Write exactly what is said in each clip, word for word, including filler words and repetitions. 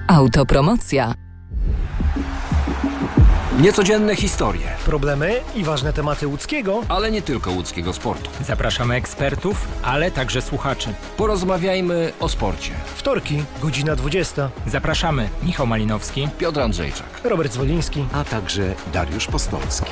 Autopromocja. Niecodzienne historie, problemy i ważne tematy łódzkiego, ale nie tylko łódzkiego sportu. Zapraszamy ekspertów, ale także słuchaczy. Porozmawiajmy o sporcie. Wtorki, godzina dwudziesta. Zapraszamy Michał Malinowski, Piotr Andrzejczak, Robert Zwoliński, a także Dariusz Postolski.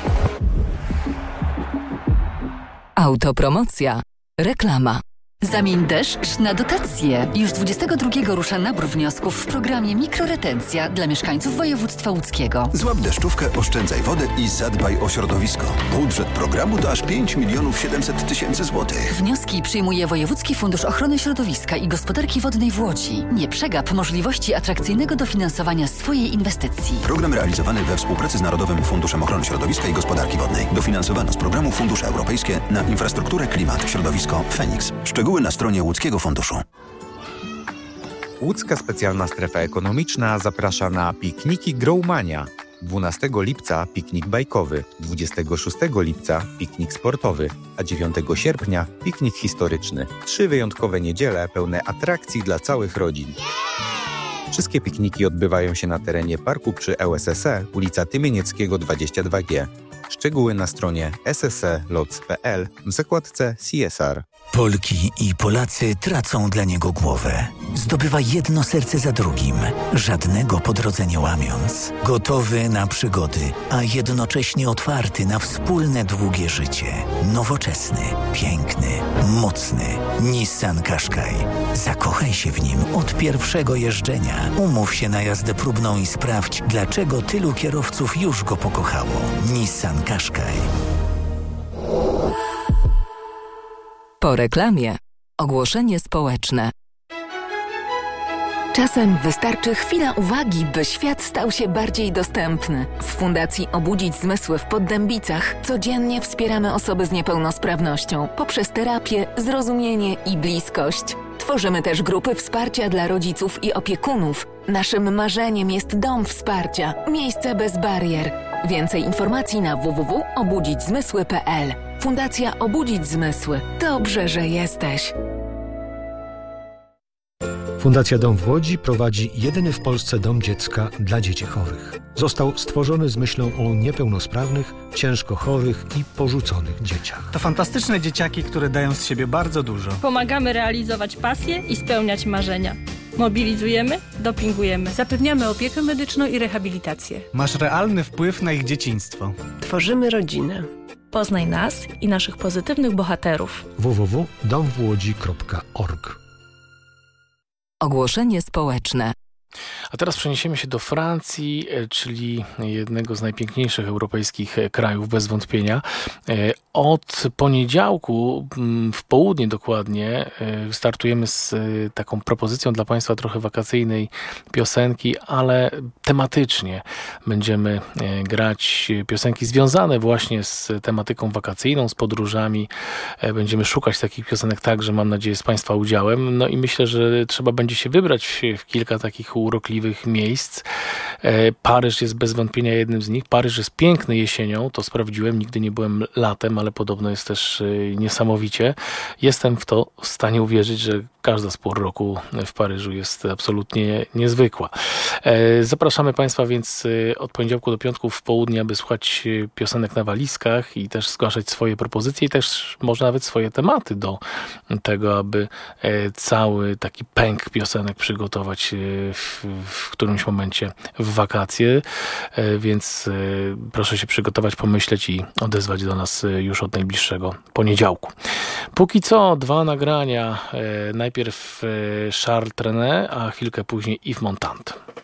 Autopromocja. Reklama. Zamień deszcz na dotacje. Już dwudziestego drugiego rusza nabór wniosków w programie Mikroretencja dla mieszkańców województwa łódzkiego. Złap deszczówkę, oszczędzaj wodę i zadbaj o środowisko. Budżet programu to aż pięć milionów siedemset tysięcy złotych. Wnioski przyjmuje Wojewódzki Fundusz Ochrony Środowiska i Gospodarki Wodnej w Łodzi. Nie przegap możliwości atrakcyjnego dofinansowania swojej inwestycji. Program realizowany we współpracy z Narodowym Funduszem Ochrony Środowiska i Gospodarki Wodnej. Dofinansowano z programu Fundusze Europejskie na infrastrukturę, klimat, środowisko, Feniks. Szczegóły na stronie Łódzkiego Funduszu. Łódzka Specjalna Strefa Ekonomiczna zaprasza na pikniki Growmania. dwunastego lipca piknik bajkowy, dwudziestego szóstego lipca piknik sportowy, a dziewiątego sierpnia piknik historyczny. Trzy wyjątkowe niedziele pełne atrakcji dla całych rodzin. Wszystkie pikniki odbywają się na terenie parku przy L S S E, ulica Tymienieckiego dwadzieścia dwa G. Szczegóły na stronie s s e lots kropka p l w zakładce C S R. Polki i Polacy tracą dla niego głowę. Zdobywa jedno serce za drugim, żadnego po drodze nie łamiąc. Gotowy na przygody, a jednocześnie otwarty na wspólne długie życie. Nowoczesny, piękny, mocny. Nissan Qashqai. Zakochaj się w nim od pierwszego jeżdżenia. Umów się na jazdę próbną i sprawdź, dlaczego tylu kierowców już go pokochało. Nissan Qashqai. Po reklamie. Ogłoszenie społeczne. Czasem wystarczy chwila uwagi, by świat stał się bardziej dostępny. W Fundacji Obudzić Zmysły w Poddębicach codziennie wspieramy osoby z niepełnosprawnością poprzez terapię, zrozumienie i bliskość. Tworzymy też grupy wsparcia dla rodziców i opiekunów. Naszym marzeniem jest dom wsparcia, miejsce bez barier. Więcej informacji na w w w kropka obudzić zmysły kropka p l. Fundacja Obudzić Zmysły. Dobrze, że jesteś. Fundacja Dom w Łodzi prowadzi jedyny w Polsce dom dziecka dla dzieci chorych. Został stworzony z myślą o niepełnosprawnych, ciężko chorych i porzuconych dzieciach. To fantastyczne dzieciaki, które dają z siebie bardzo dużo. Pomagamy realizować pasje i spełniać marzenia. Mobilizujemy, dopingujemy. Zapewniamy opiekę medyczną i rehabilitację. Masz realny wpływ na ich dzieciństwo. Tworzymy rodzinę. Poznaj nas i naszych pozytywnych bohaterów. w w w kropka dom w łodzi kropka org. Ogłoszenie społeczne. A teraz przeniesiemy się do Francji, czyli jednego z najpiękniejszych europejskich krajów, bez wątpienia. Od poniedziałku w południe dokładnie startujemy z taką propozycją dla Państwa trochę wakacyjnej piosenki, ale tematycznie będziemy grać piosenki związane właśnie z tematyką wakacyjną, z podróżami. Będziemy szukać takich piosenek także, mam nadzieję, z Państwa udziałem. No i myślę, że trzeba będzie się wybrać w kilka takich urokliwych miejsc. Paryż jest bez wątpienia jednym z nich. Paryż jest piękny jesienią, to sprawdziłem, nigdy nie byłem latem, ale podobno jest też niesamowicie. Jestem w to w stanie uwierzyć, że każda z pór roku w Paryżu jest absolutnie niezwykła. Zapraszamy Państwa więc od poniedziałku do piątku w południe, aby słuchać piosenek na walizkach i też zgłaszać swoje propozycje i też może nawet swoje tematy do tego, aby cały taki pęk piosenek przygotować w, w którymś momencie w wakacje, więc proszę się przygotować, pomyśleć i odezwać do nas już od najbliższego poniedziałku. Póki co dwa nagrania. Najpierw Charles Trenet, a chwilkę później Yves Montand.